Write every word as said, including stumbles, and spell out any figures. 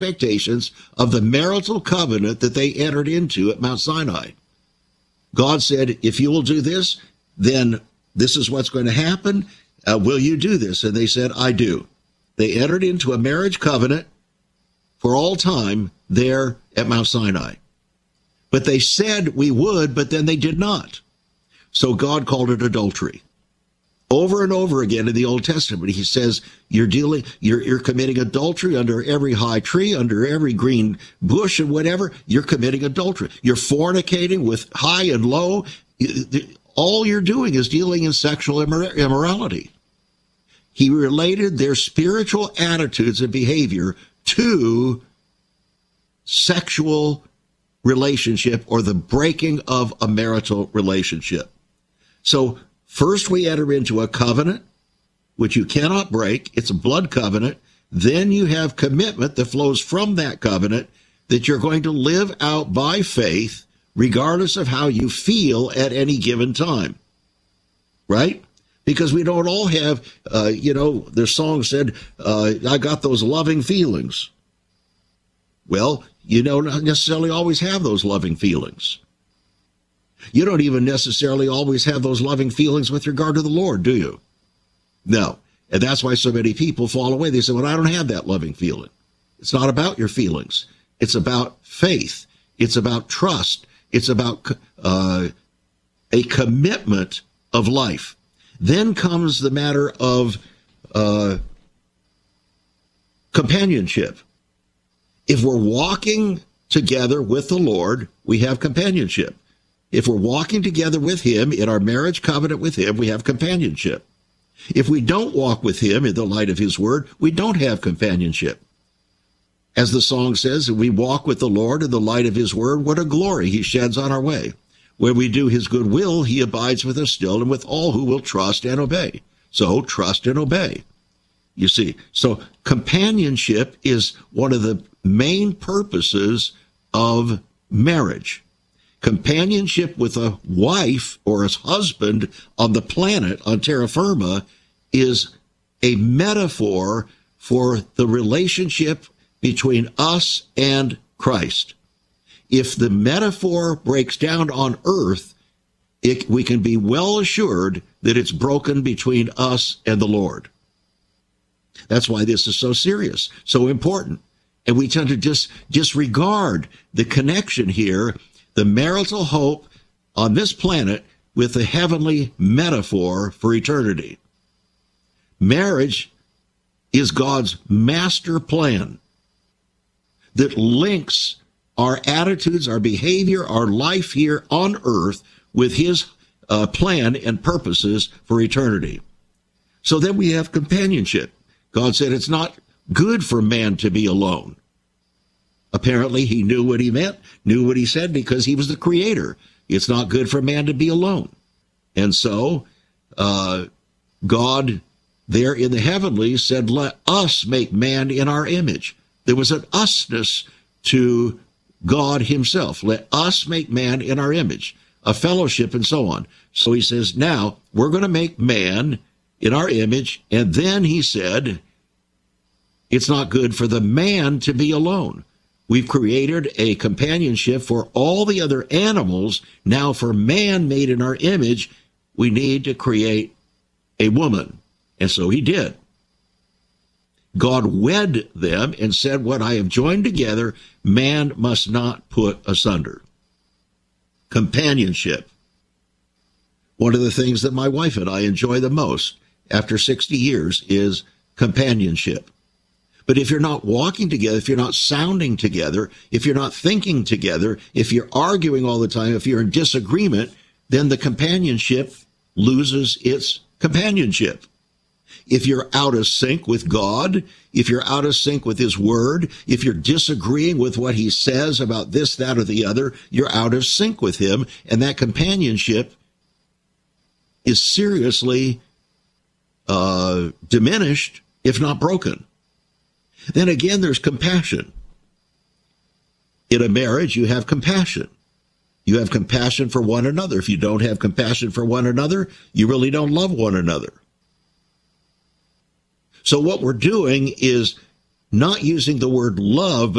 expectations of the marital covenant that they entered into at Mount Sinai. God said, if you will do this, then this is what's going to happen. Uh, will you do this? And they said, I do. They entered into a marriage covenant for all time there at Mount Sinai. But they said we would, but then they did not. So God called it adultery. Over and over again in the Old Testament, he says, you're dealing, you're, you're committing adultery under every high tree, under every green bush and whatever. You're committing adultery. You're fornicating with high and low. All you're doing is dealing in sexual immor- immorality. He related their spiritual attitudes and behavior to sexual relationship or the breaking of a marital relationship. So first we enter into a covenant, which you cannot break. It's a blood covenant. Then you have commitment that flows from that covenant that you're going to live out by faith, regardless of how you feel at any given time. Right? Because we don't all have, uh, you know, the song said, uh, I got those loving feelings. Well, you don't necessarily always have those loving feelings. You don't even necessarily always have those loving feelings with regard to the Lord, do you? No. And that's why so many people fall away. They say, well, I don't have that loving feeling. It's not about your feelings. It's about faith. It's about trust. It's about uh, a commitment of life. Then comes the matter of uh, companionship. If we're walking together with the Lord, we have companionship. If we're walking together with him in our marriage covenant with him, we have companionship. If we don't walk with him in the light of his word, we don't have companionship. As the song says, we walk with the Lord in the light of his word, what a glory he sheds on our way. When we do his good will, he abides with us still and with all who will trust and obey. So trust and obey. You see, so companionship is one of the main purposes of marriage. Companionship with a wife or a husband on the planet, on terra firma, is a metaphor for the relationship between us and Christ. If the metaphor breaks down on earth, it, we can be well assured that it's broken between us and the Lord. That's why this is so serious, so important. And we tend to just disregard the connection here, the marital hope on this planet with the heavenly metaphor for eternity. Marriage is God's master plan that links our attitudes, our behavior, our life here on earth with his uh, plan and purposes for eternity. So then we have companionship. God said it's not good for man to be alone. Apparently he knew what he meant, knew what he said, because he was the creator. It's not good for man to be alone. And so uh, God there in the heavenlies said, let us make man in our image. There was an usness to God himself. Let us make man in our image, a fellowship and so on. So he says, now we're going to make man in our image. And then he said, it's not good for the man to be alone. We've created a companionship for all the other animals. Now for man made in our image, we need to create a woman. And so he did. God wed them and said, what I have joined together, man must not put asunder. Companionship. One of the things that my wife and I enjoy the most after sixty years is companionship. But if you're not walking together, if you're not sounding together, if you're not thinking together, if you're arguing all the time, if you're in disagreement, then the companionship loses its companionship. If you're out of sync with God, if you're out of sync with his word, if you're disagreeing with what he says about this, that, or the other, you're out of sync with him, and that companionship is seriously uh, diminished, if not broken. Then again, there's compassion. In a marriage, you have compassion. You have compassion for one another. If you don't have compassion for one another, you really don't love one another. So what we're doing is not using the word love,